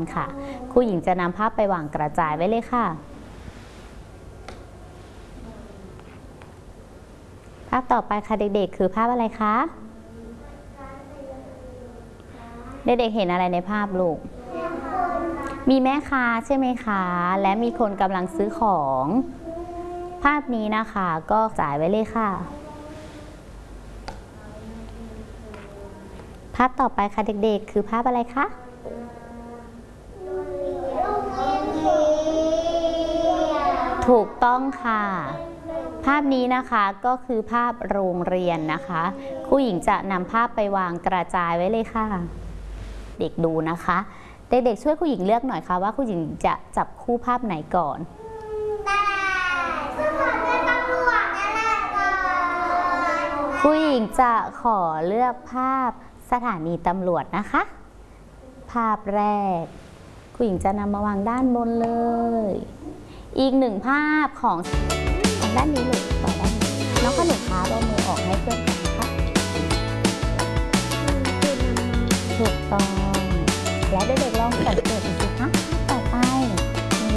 ค่ะครูหญิงจะนำภาพไปวางกระจายไว้เลยค่ะภาพต่อไปค่ะเด็กๆคือภาพอะไรคะเด็กๆเห็นอะไรในภาพลูกมีแม่ค้าใช่ไหมคะและมีคนกำลังซื้อของภาพนี้นะคะก็จ่ายไว้เลยค่ะภาพต่อไปค่ะเด็กๆคือภาพอะไรคะถูกต้องค่ะภาพนี้นะคะก็คือภาพโรงเรียนนะคะครูหญิงจะนำภาพไปวางกระจายไว้เลยค่ะเด็กดูนะคะเด็กๆช่วยครูหญิงเลือกหน่อยค่ะว่าครูหญิงจะจับคู่ภาพไหนก่อนครูหญิงจะขอเลือกภาพสถานีตำรวจนะคะภาพแรกครูหญิงจะนำมาวางด้านบนเลยอีกหนึ่งภาพของด้านนี้ลูกต่อด้านนี้น้องขนมค้าเอามือออกให้เพื่อนก่อนนะคะถูกต้องและเด็กๆลองสังเกตดูสิ